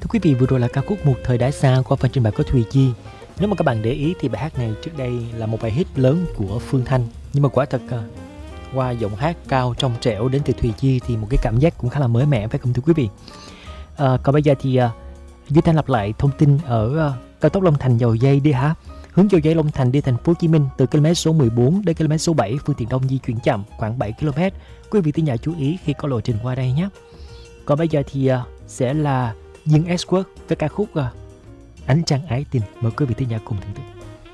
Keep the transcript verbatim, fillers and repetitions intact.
Thưa quý vị, vừa rồi là ca khúc Một Thời Đã Xa qua phần trình bày của Thùy Chi. Nếu mà các bạn để ý thì bài hát này trước đây là một bài hit lớn của Phương Thanh, nhưng mà quả thật à, qua giọng hát cao trong trẻo đến từ Thùy Chi thì một cái cảm giác cũng khá là mới mẻ, phải không thưa quý vị? À, còn bây giờ thì à, Duy Thanh lặp lại thông tin ở à, cao tốc Long Thành Dầu Giây đi hả? Hướng Dầu Giây Long Thành đi thành phố Hồ Chí Minh từ km số mười bốn đến km số bảy, phương tiện đông di chuyển chậm khoảng bảy ki lô mét. Quý vị thính giả chú ý khi có lộ trình qua đây nhé. Còn bây giờ thì à, sẽ là Dương Edgeworth với ca khúc à, Ánh Trăng Ái Tình. Mời quý vị thính giả cùng thưởng thức.